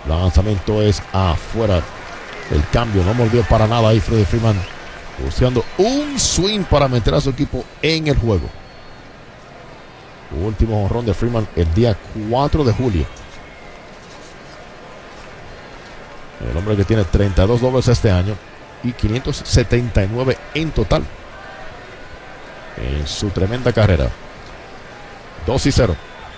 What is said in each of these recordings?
Lanzamiento es afuera. El cambio no mordió para nada ahí Freddie Freeman, buscando un swing para meter a su equipo en el juego. Último jonrón de Freeman el día 4 de julio. El hombre que tiene 32 dobles este año y 579 en total en su tremenda carrera. 2-0.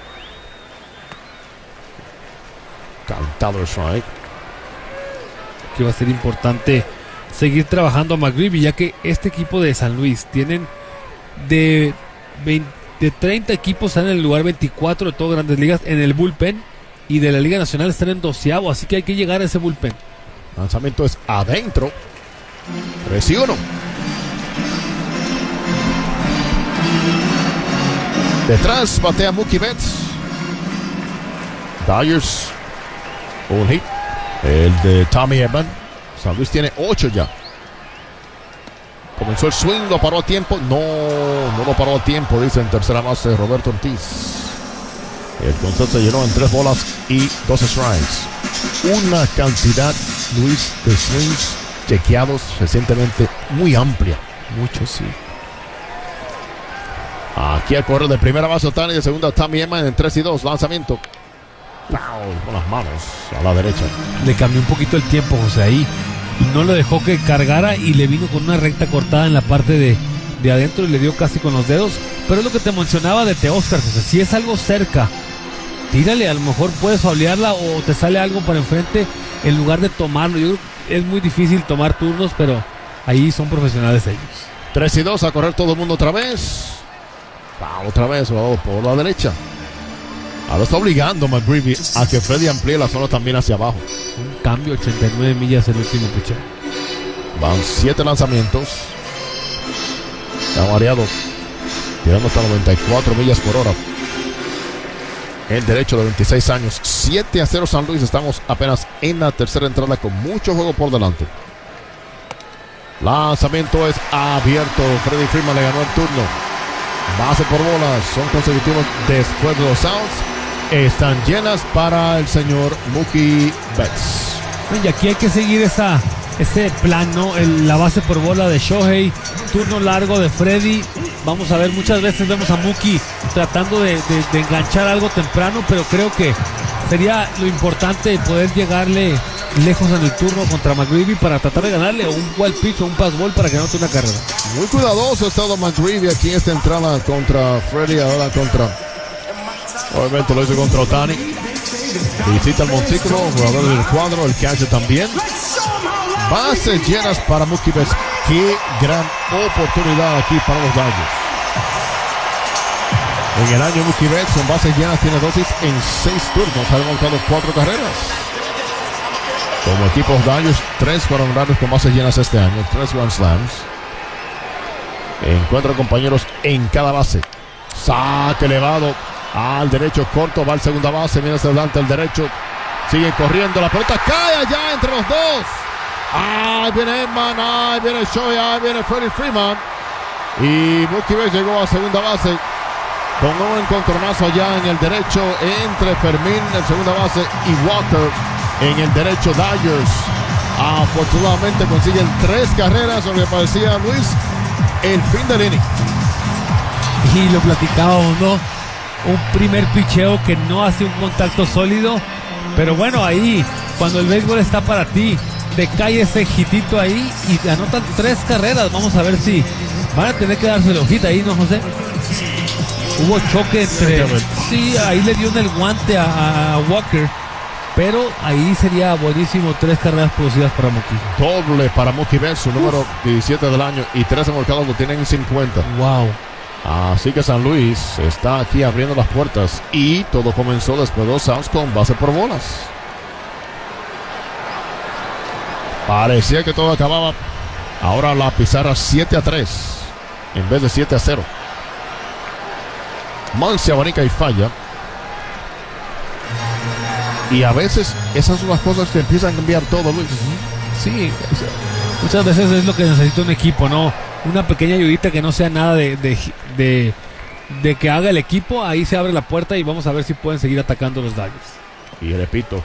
Cantado el strike. Que va a ser importante seguir trabajando a McGreevy, ya que este equipo de San Luis tienen de 30 equipos, están en el lugar 24 de todas Grandes Ligas en el bullpen, y de la Liga Nacional están en 12avo, así que hay que llegar a ese bullpen. Lanzamiento es adentro. 3-1. Detrás batea Mookie Betts. Dodgers un hit. El de Tommy Edman. San Luis tiene 8 ya. Comenzó el swing, lo paró a tiempo. No lo paró a tiempo, dice en tercera base Roberto Ortiz. El concepto se llenó en 3 bolas y 2 strikes. Una cantidad, Luis, de swings chequeados recientemente muy amplia. Mucho, sí. Aquí a correr de primera base Ohtani, de segunda Tommy Edman en 3-2. Lanzamiento. Foul con las manos a la derecha. Le cambió un poquito el tiempo, José, ahí. No lo dejó que cargara y le vino con una recta cortada en la parte de adentro y le dio casi con los dedos. Pero es lo que te mencionaba de Teóscar, José. Si es algo cerca, tírale, a lo mejor puedes faulearla o te sale algo para enfrente en lugar de tomarlo. Yo creo que es muy difícil tomar turnos, pero ahí son profesionales ellos. 3-2 a correr todo el mundo otra vez. Otra vez por la derecha. Ahora está obligando a McGreevy a que Freddy amplíe la zona también hacia abajo. Un cambio, 89 millas el último pitcher. Van 7 lanzamientos. Está variado, tirando hasta 94 millas por hora. El derecho de 26 años. 7-0 San Luis. Estamos apenas en la tercera entrada con mucho juego por delante. Lanzamiento es abierto. Freddie Freeman le ganó el turno. Base por bolas. Son consecutivos después de los outs. Están llenas para el señor Mookie Betts. Y aquí hay que seguir ese plan, ¿no? La base por bola de Shohei, turno largo de Freddy. Vamos a ver, muchas veces vemos a Mookie tratando de enganchar algo temprano, pero creo que sería lo importante poder llegarle lejos en el turno contra McGreevy para tratar de ganarle un wild pitch o un pass ball para que anote una carrera. Muy cuidadoso ha estado McGreevy aquí en esta entrada contra Freddy, ahora obviamente lo hizo contra Ohtani. Visita el montículo, jugador del cuadro, el catcher también. Bases llenas para Mookie Betts. Qué gran oportunidad aquí para los Dodgers. En el año Mookie Betts con bases llenas tiene dosis en 6 turnos. Ha remolcado 4 carreras. Como equipos Dodgers, 3 cuadrangulares con bases llenas este año, 3 Grand Slams. Encuentra compañeros en cada base. Saque elevado al derecho corto, va al segunda base, viene hacia adelante el derecho. Sigue corriendo, la pelota cae allá entre los dos. Ahí viene Edman, ahí viene Shohei, ahí viene Freddie Freeman. Y Mookie Betts llegó a segunda base con un encontronazo allá en el derecho entre Fermín en segunda base y Walker en el derecho. Dodgers afortunadamente consiguen 3 carreras, lo que parecía, Luis, el fin del inning. Y lo platicábamos, ¿no? Un primer picheo que no hace un contacto sólido, pero bueno, ahí cuando el béisbol está para ti, te cae ese hitito ahí y anotan 3 carreras. Vamos a ver si van a tener que darse la hojita ahí, ¿no, José? Hubo choque entre... Sí, ahí le dio en el guante a Walker, pero ahí sería buenísimo 3 carreras producidas para Mookie. Doble para Mookie Betts, su número 17 del año, y 3 remolcados lo tienen en 50. Wow. Así que San Luis está aquí abriendo las puertas y todo comenzó después de 2 outs con base por bolas. Parecía que todo acababa. Ahora la pizarra 7-3 en vez de 7-0. Muncy abanica y falla. Y a veces esas son las cosas que empiezan a cambiar todo, Luis. Sí, muchas veces es lo que necesita un equipo, ¿no? Una pequeña ayudita que no sea nada de que haga el equipo. Ahí se abre la puerta y vamos a ver si pueden seguir atacando los Dodgers. Y repito,